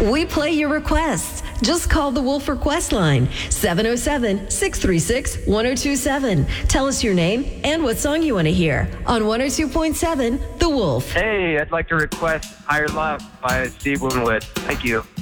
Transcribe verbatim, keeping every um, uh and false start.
We play your requests. Just call the Wolf Request line, seven oh seven, six three six, one oh two seven. Tell us your name and what song you want to hear on one oh two point seven The Wolf. Hey, I'd like to request Higher Love by Steve Winwood. Thank you.